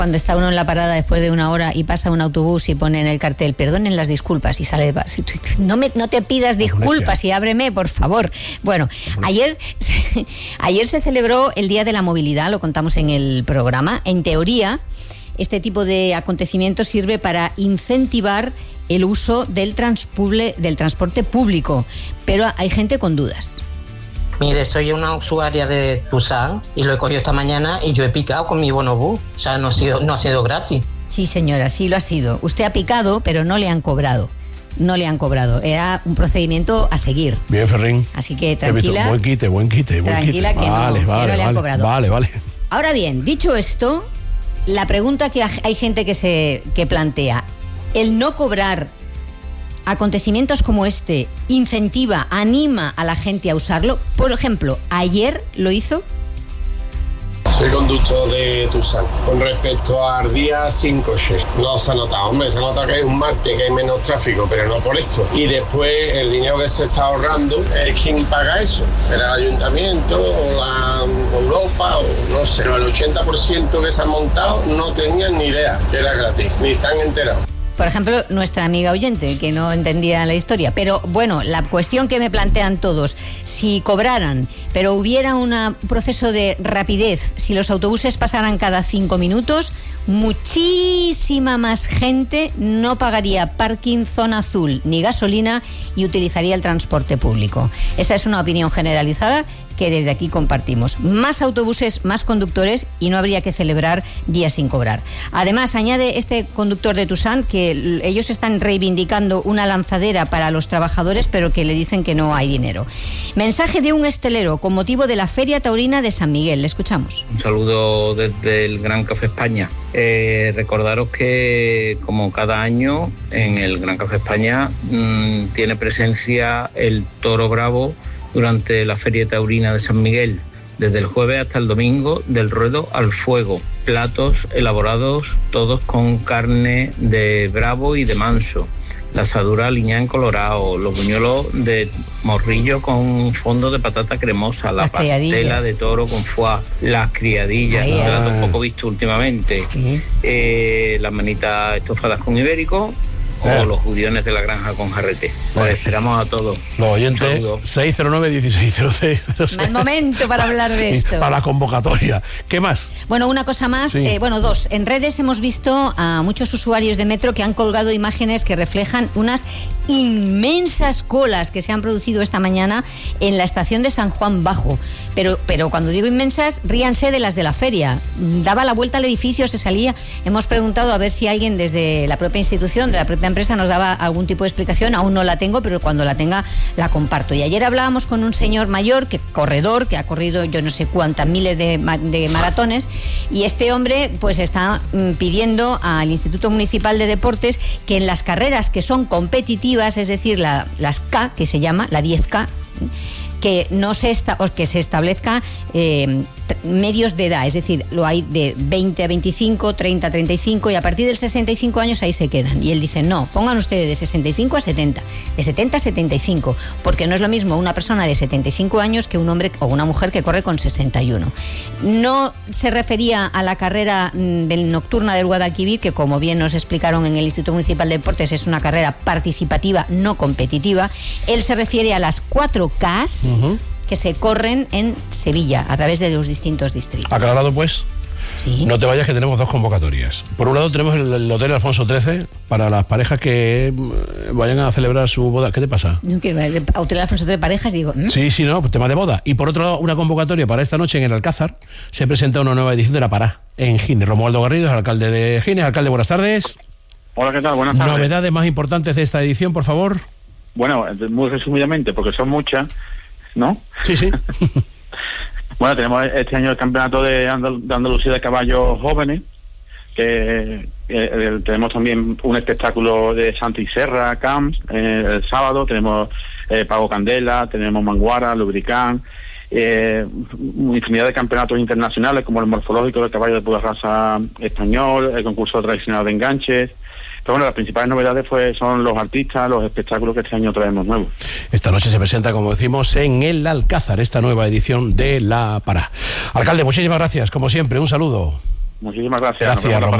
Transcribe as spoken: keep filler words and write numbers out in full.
Cuando está uno en la parada después de una hora y pasa un autobús y pone en el cartel, perdonen las disculpas, y sale, no, me, no te pidas disculpas y ábreme, por favor. Bueno, ayer, ayer se celebró el Día de la Movilidad, lo contamos en el programa. En teoría, este tipo de acontecimiento sirve para incentivar el uso del, transpuble, del transporte público, pero hay gente con dudas. Mire, soy una usuaria de Tusán y lo he cogido esta mañana y yo he picado con mi bonobús. O sea, no ha sido, no ha sido gratis. Sí, señora, sí lo ha sido. Usted ha picado, pero no le han cobrado. No le han cobrado. Era un procedimiento a seguir. Bien, Ferrín. Así que tranquila. Buen quite, buen quite. Buen tranquila quite. que, vale, no, vale, que no le han vale, cobrado. Vale, vale. Ahora bien, dicho esto, la pregunta que hay gente que se que plantea, ¿el no cobrar acontecimientos como este incentiva, anima a la gente a usarlo? Por ejemplo, ayer lo hizo. Soy conductor de Tusán. Con respecto al día sin coche, no se ha notado, hombre, se ha notado que es un martes, que hay menos tráfico, pero no por esto. Y después el dinero que se está ahorrando, ¿quién paga eso? ¿Será el ayuntamiento o la Europa o no sé? Pero el ochenta por ciento que se han montado no tenían ni idea que era gratis, ni se han enterado. Por ejemplo, nuestra amiga oyente, que no entendía la historia. Pero bueno, la cuestión que me plantean todos, si cobraran, pero hubiera una, un proceso de rapidez, si los autobuses pasaran cada cinco minutos, muchísima más gente no pagaría parking, zona azul ni gasolina y utilizaría el transporte público. Esa es una opinión generalizada que desde aquí compartimos. Más autobuses, más conductores y no habría que celebrar días sin cobrar. Además, añade este conductor de Tusán que ellos están reivindicando una lanzadera para los trabajadores, pero que le dicen que no hay dinero. Mensaje de un estelero con motivo de la Feria Taurina de San Miguel. Le escuchamos. Un saludo desde el Gran Café España. Eh, recordaros que, como cada año, en el Gran Café España mmm, tiene presencia el Toro Bravo durante la Feria Taurina de San Miguel, desde el jueves hasta el domingo, del ruedo al fuego. Platos elaborados todos con carne de bravo y de manso, la asadura aliñada en colorado, los buñuelos de morrillo con fondo de patata cremosa, la pastela de toro con foie, las criadillas, un plato un poco visto últimamente, uh-huh. eh, las manitas estofadas con ibérico, o eh. los judiones de la granja con jarrete. Pues eh. esperamos a todos. Los oyentes, seis cero nueve, dieciséis cero seis. Mal momento para hablar de esto. Para la convocatoria. ¿Qué más? Bueno, una cosa más, sí. eh, bueno, dos. En redes hemos visto a muchos usuarios de Metro que han colgado imágenes que reflejan unas inmensas colas que se han producido esta mañana en la estación de San Juan Bajo. Pero, pero cuando digo inmensas, ríanse de las de la feria. Daba la vuelta al edificio, se salía. Hemos preguntado a ver si alguien desde la propia institución, de la propia empresa, nos daba algún tipo de explicación. Aún no la tengo, pero cuando la tenga la comparto. Y ayer hablábamos con un señor mayor, que corredor, que ha corrido yo no sé cuántas miles de, de maratones, y este hombre pues está mm, pidiendo al Instituto Municipal de Deportes que en las carreras que son competitivas, es decir, la, las K, que se llama, la diez K, que no se esta, o que se establezca eh, medios de edad, es decir, lo hay de veinte a veinticinco, treinta a treinta y cinco, y a partir del sesenta y cinco años ahí se quedan. Y él dice, no, pongan ustedes de sesenta y cinco a setenta, de setenta a setenta y cinco, porque no es lo mismo una persona de setenta y cinco años que un hombre o una mujer que corre con sesenta y uno. No se refería a la carrera del nocturna del Guadalquivir, que como bien nos explicaron en el Instituto Municipal de Deportes es una carrera participativa, no competitiva. Él se refiere a las cuatro Ks, uh-huh, que se corren en Sevilla a través de los distintos distritos. ¿Aclarado, pues? Sí. No te vayas, que tenemos dos convocatorias. Por un lado tenemos el, el Hotel Alfonso trece para las parejas que vayan a celebrar su boda. ¿Qué te pasa? ¿Qué, Hotel Alfonso trece parejas? Digo, ¿eh? Sí, sí, no, pues tema de boda. Y por otro lado, una convocatoria para esta noche en el Alcázar. Se presenta una nueva edición de La Pará en Gines. Romualdo Garrido es alcalde de Gines. Alcalde, buenas tardes. Hola, ¿qué tal? Buenas tardes. Novedades más importantes de esta edición, por favor. Bueno, muy resumidamente, porque son muchas, ¿no? Sí, sí. Bueno, tenemos este año el campeonato de, Andal- de Andalucía de caballos jóvenes, que eh, tenemos también un espectáculo de Santi Serra Camps eh, el sábado, tenemos eh, Pago Candela, tenemos Manguara, Lubricán, eh, infinidad de campeonatos internacionales como el morfológico del caballo de pura raza español, el concurso tradicional de enganches. Pero bueno, las principales novedades pues son los artistas, los espectáculos que este año traemos nuevos. Esta noche se presenta, como decimos, en el Alcázar esta nueva edición de La Pará. Alcalde, muchísimas gracias, como siempre, un saludo. Muchísimas gracias. Gracias,